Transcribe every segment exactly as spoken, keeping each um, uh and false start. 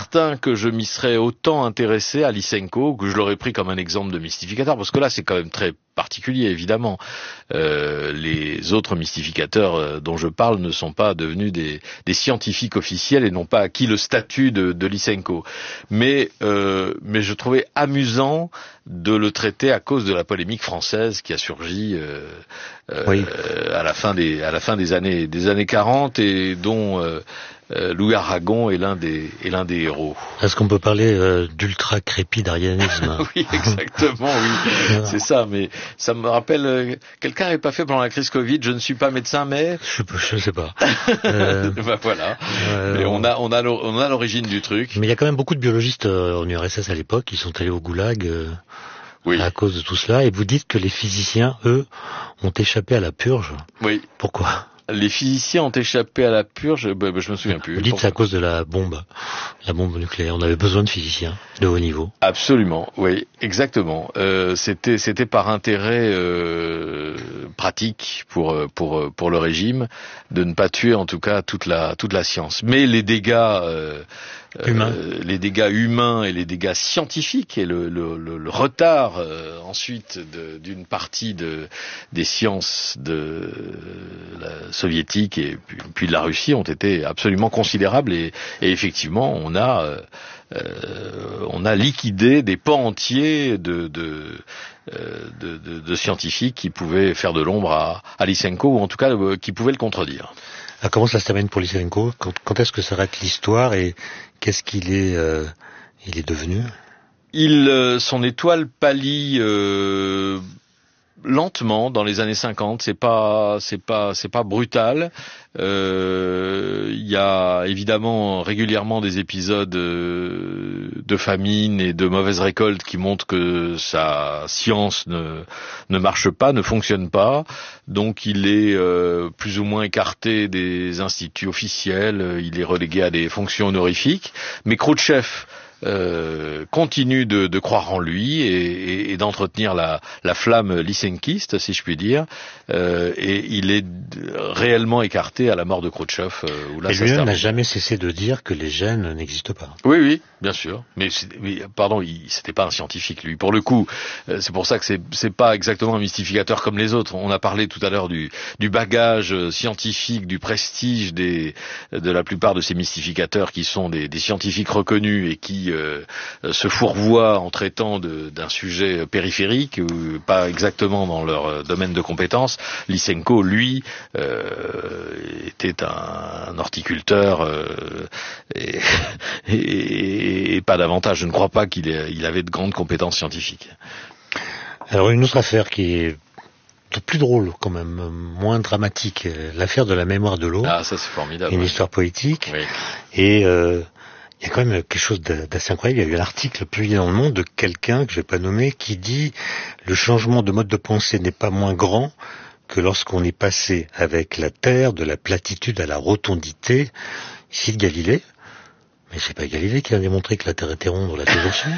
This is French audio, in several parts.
certain que je m'y serais autant intéressé à Lysenko, que je l'aurais pris comme un exemple de mystificateur, parce que là c'est quand même très particulier, évidemment. Euh, les autres mystificateurs euh, dont je parle ne sont pas devenus des, des scientifiques officiels et n'ont pas acquis le statut de, de Lysenko. Mais, euh, mais je trouvais amusant de le traiter à cause de la polémique française qui a surgi euh, euh, oui. à la fin des, à la fin des années, des années quarante et dont euh, Euh, Louis Aragon est l'un des est l'un des héros. Est-ce qu'on peut parler euh, d'ultra crépidarianisme? Oui, exactement, oui, c'est ça. Mais ça me rappelle, euh, quelqu'un n'avait pas fait pendant la crise Covid. Je ne suis pas médecin, mais je, je sais pas. euh... ben voilà. Euh, mais on a on a on a l'origine du truc. Mais il y a quand même beaucoup de biologistes euh, en U R S S à l'époque qui sont allés au goulag. Euh... Oui. À cause de tout cela. Et vous dites que les physiciens, eux, ont échappé à la purge. Oui. Pourquoi? Les physiciens ont échappé à la purge, bah, bah, je me souviens plus. Vous dites que c'est à cause de la bombe, la bombe nucléaire. On avait besoin de physiciens de haut niveau. Absolument, oui, exactement. Euh, c'était, c'était par intérêt euh, pratique pour pour pour le régime de ne pas tuer en tout cas toute la toute la science. Mais les dégâts euh, humains, euh, les dégâts humains et les dégâts scientifiques et le le, le, le retard euh, ensuite de, d'une partie de des sciences de la soviétique et puis, puis de la Russie ont été absolument considérables et, et effectivement on a euh, euh, on a liquidé des pans entiers de de, euh, de de de scientifiques qui pouvaient faire de l'ombre à, à Lysenko ou en tout cas euh, qui pouvaient le contredire. Ah, comment ça se termine pour Lysenko? Quand, quand est-ce que s'arrête l'histoire et qu'est-ce qu'il est euh, il est devenu? Il euh, son étoile pâlit euh, lentement dans les années cinquante, c'est pas c'est pas c'est pas brutal. Euh, il y a évidemment régulièrement des épisodes euh, de famine et de mauvaise récolte qui montrent que sa science ne ne marche pas, ne fonctionne pas. Donc il est euh, plus ou moins écarté des instituts officiels, il est relégué à des fonctions honorifiques. Mais Khrouchtchev Euh, continue de, de croire en lui et, et, et d'entretenir la, la flamme lysenkiste, si je puis dire, euh, et il est réellement écarté à la mort de Khrouchtchev. Euh, où là, et lui-même n'a jamais cessé de dire que les gènes n'existent pas. Oui, oui, bien sûr. Mais, mais pardon, il, c'était pas un scientifique, lui. Pour le coup, euh, c'est pour ça que c'est, c'est pas exactement un mystificateur comme les autres. On a parlé tout à l'heure du, du bagage scientifique, du prestige des, de la plupart de ces mystificateurs qui sont des, des scientifiques reconnus et qui Euh, se fourvoient en traitant de, d'un sujet périphérique ou pas exactement dans leur domaine de compétences. Lysenko, lui, euh, était un, un horticulteur euh, et, et, et pas davantage. Je ne crois pas qu'il ait, il avait de grandes compétences scientifiques. Alors une autre affaire qui est plus drôle quand même, moins dramatique, l'affaire de la mémoire de l'eau. Ah, ça c'est formidable. Une ouais. histoire poétique. Oui. Et euh, il y a quand même quelque chose d'assez incroyable. Il y a eu un article publié dans Le Monde de quelqu'un que je vais pas nommer qui dit « Le changement de mode de pensée n'est pas moins grand que lorsqu'on est passé avec la Terre de la platitude à la rotondité. » Ici de Galilée. Mais c'est pas Galilée qui a démontré que la Terre était ronde, on l'a toujours su.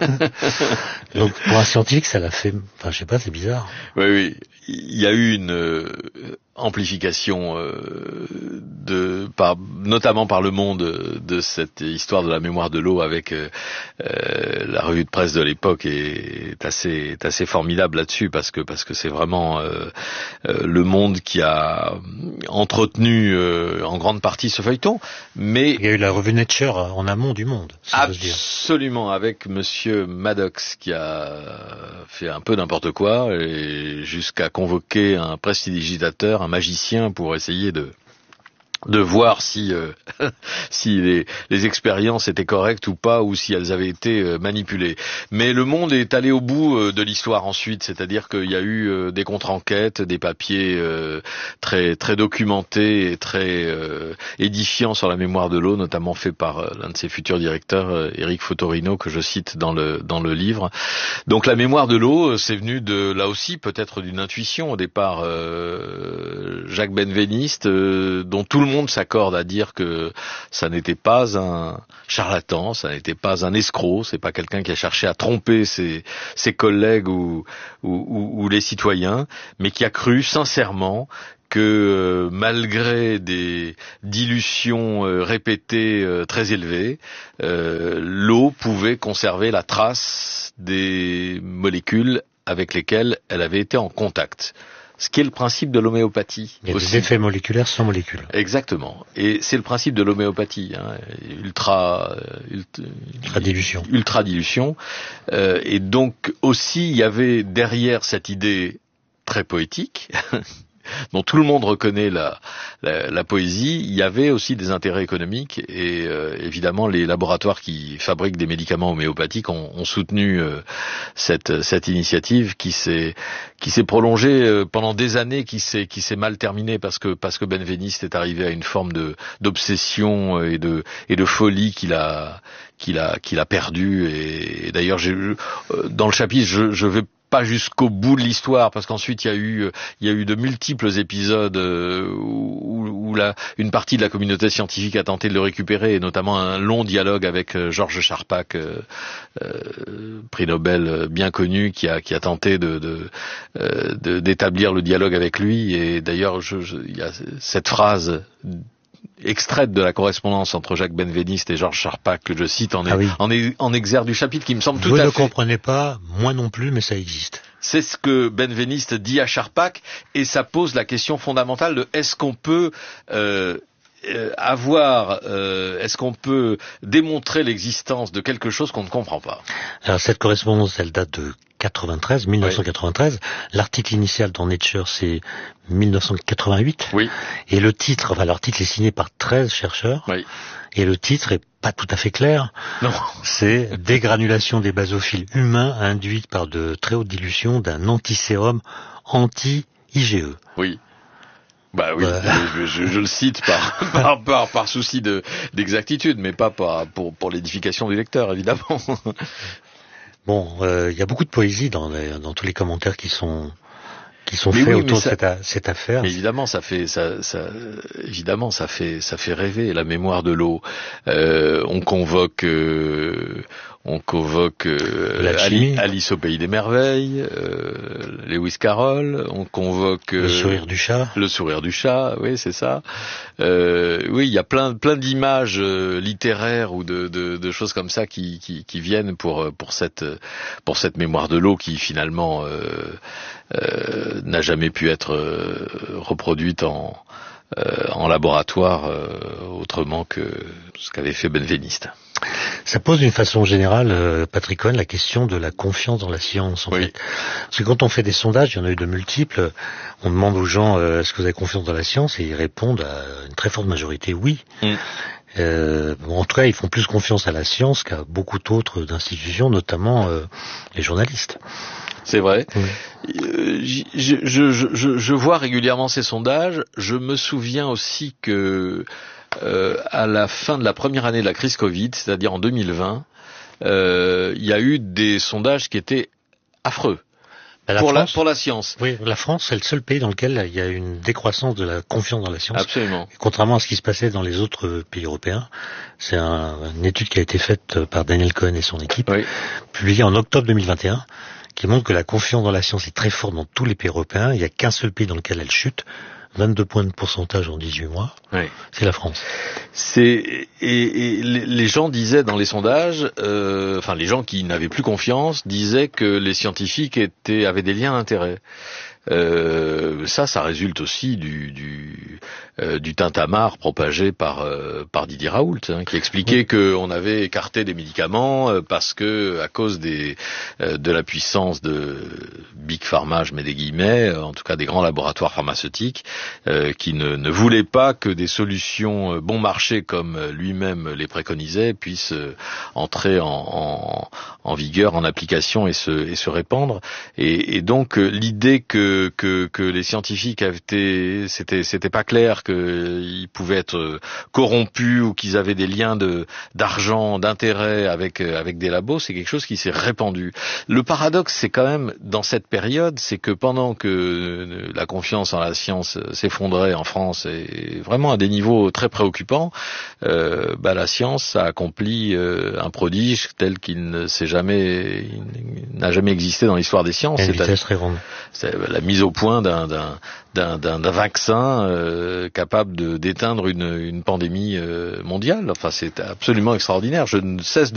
Donc pour un scientifique, ça l'a fait... Enfin, je sais pas, c'est bizarre. Oui, oui. Il y a eu une euh, amplification euh, de, par, notamment par Le Monde, de cette histoire de la mémoire de l'eau avec euh, euh, la revue de presse de l'époque est, est assez, est assez formidable là-dessus parce que parce que c'est vraiment euh, euh, Le Monde qui a entretenu euh, en grande partie ce feuilleton. Mais il y a eu la revue Nature en amont du Monde. Si absolument, avec Monsieur Maddox qui a fait un peu n'importe quoi et jusqu'à convoquer un prestidigitateur, un magicien pour essayer de de voir si euh, si les, les expériences étaient correctes ou pas, ou si elles avaient été euh, manipulées. Mais Le Monde est allé au bout euh, de l'histoire ensuite, c'est-à-dire qu'il y a eu euh, des contre-enquêtes, des papiers euh, très très documentés et très euh, édifiants sur la mémoire de l'eau, notamment fait par euh, l'un de ses futurs directeurs, euh, Éric Fotorino, que je cite dans le dans le livre. Donc la mémoire de l'eau, c'est venu de là aussi peut-être d'une intuition au départ. Euh, Jacques Benveniste, euh, dont tout le Le monde s'accorde à dire que ça n'était pas un charlatan, ça n'était pas un escroc, c'est pas quelqu'un qui a cherché à tromper ses, ses collègues ou, ou, ou, ou les citoyens, mais qui a cru sincèrement que euh, malgré des dilutions euh, répétées euh, très élevées, euh, l'eau pouvait conserver la trace des molécules avec lesquelles elle avait été en contact. Ce qui est le principe de l'homéopathie. Il y a aussi. des effets moléculaires sans molécules. Exactement. Et c'est le principe de l'homéopathie. Hein. Ultra, ultra, ultra dilution. Ultra dilution. Euh, et donc aussi, il y avait derrière cette idée très poétique, dont tout le monde reconnaît la, la, la poésie, il y avait aussi des intérêts économiques et euh, évidemment les laboratoires qui fabriquent des médicaments homéopathiques ont, ont soutenu euh, cette, cette initiative qui s'est qui s'est prolongée euh, pendant des années, qui s'est qui s'est mal terminée parce que parce que Benveniste est arrivé à une forme de d'obsession et de et de folie qu'il a qu'il a qu'il a perdu et, et d'ailleurs j'ai dans le chapitre je, je vais pas jusqu'au bout de l'histoire, parce qu'ensuite il y a eu il y a eu de multiples épisodes où, où la, une partie de la communauté scientifique a tenté de le récupérer, et notamment un long dialogue avec Georges Charpak, euh, euh, prix Nobel bien connu, qui a qui a tenté de, de, de d'établir le dialogue avec lui. Et d'ailleurs, je, je, il y a cette phrase extraite de la correspondance entre Jacques Benveniste et Georges Charpak que je cite en, ah oui. en, en exergue du chapitre, qui me semble tout Vous à fait... Vous ne comprenez pas, moi non plus, mais ça existe. C'est ce que Benveniste dit à Charpak, et ça pose la question fondamentale de est-ce qu'on peut euh, euh, avoir, euh, est-ce qu'on peut démontrer l'existence de quelque chose qu'on ne comprend pas. Alors cette correspondance, elle date de quatre-vingt-treize, mille neuf cent quatre-vingt-treize. Oui. L'article initial dans Nature, c'est mille neuf cent quatre-vingt-huit. Oui. Et le titre, enfin l'article est signé par treize chercheurs. Oui. Et le titre est pas tout à fait clair. Non. C'est dégranulation des basophiles humains induite par de très hautes dilutions d'un antisérum anti-I G E. Oui. Bah oui, euh... je, je, je le cite par, par, par, par souci de, d'exactitude, mais pas par, pour, pour l'édification du lecteur, évidemment. Bon, il euh, y a beaucoup de poésie dans, les, dans tous les commentaires qui sont qui sont mais faits oui, autour ça, de cette, cette affaire. Évidemment, ça fait ça, ça évidemment ça fait ça fait rêver la mémoire de l'eau. Euh, on convoque euh, on convoque euh, Ali, Alice au pays des merveilles, euh, Lewis Carroll, on convoque euh, le sourire du chat. Le sourire du chat, oui, c'est ça. Euh, oui, il y a plein plein d'images euh, littéraires ou de, de, de choses comme ça qui, qui, qui viennent pour pour cette pour cette mémoire de l'eau qui finalement euh, euh, n'a jamais pu être euh, reproduite en euh, en laboratoire euh, autrement que ce qu'avait fait Benveniste. Ça pose d'une façon générale, euh, Patrick Cohen, la question de la confiance dans la science, en oui. fait. Parce que quand on fait des sondages, il y en a eu de multiples, on demande aux gens euh, est-ce que vous avez confiance dans la science, et ils répondent à une très forte majorité oui. Mm. Euh, en tout cas, ils font plus confiance à la science qu'à beaucoup d'autres institutions, notamment euh, les journalistes. C'est vrai. Oui. Euh, je, je, je, je vois régulièrement ces sondages. Je me souviens aussi que euh, à la fin de la première année de la crise Covid, c'est-à-dire en deux mille vingt, euh, il y a eu des sondages qui étaient affreux. La pour, France, la, pour la science. Oui, la France, c'est le seul pays dans lequel il y a une décroissance de la confiance dans la science. Absolument. Et contrairement à ce qui se passait dans les autres pays européens, c'est un, une étude qui a été faite par Daniel Cohen et son équipe, oui. publiée en octobre deux mille vingt et un, qui montre que la confiance dans la science est très forte dans tous les pays européens. Il n'y a qu'un seul pays dans lequel elle chute, vingt-deux points de pourcentage en dix-huit mois. Oui. C'est la France. C'est et, et les gens disaient dans les sondages, euh, enfin les gens qui n'avaient plus confiance disaient que les scientifiques étaient avaient des liens d'intérêt. Euh, ça, ça résulte aussi du du, euh, du tintamarre propagé par euh, par Didier Raoult, hein, qui expliquait oui. qu'on avait écarté des médicaments euh, parce que à cause des euh, de la puissance de Big Pharma, je mets des guillemets, en tout cas des grands laboratoires pharmaceutiques, euh, qui ne, ne voulaient pas que des solutions euh, bon marché comme lui-même les préconisait puissent euh, entrer en, en en vigueur, en application et se et se répandre. Et, et donc euh, l'idée que que que les scientifiques avaient été, c'était c'était pas clair qu'ils pouvaient être corrompus ou qu'ils avaient des liens de d'argent, d'intérêt avec avec des labos, c'est quelque chose qui s'est répandu. Le paradoxe, c'est quand même dans cette période, c'est que pendant que la confiance en la science s'effondrait en France et vraiment à des niveaux très préoccupants, euh, bah la science a accompli euh, un prodige tel qu'il ne s'est jamais, il n'a jamais existé dans l'histoire des sciences. À une vitesse très grande. C'est la mise au point d'un d'un d'un, d'un, d'un vaccin euh, capable de d'éteindre une, une pandémie euh, mondiale. Enfin, c'est absolument extraordinaire. Je ne cesse de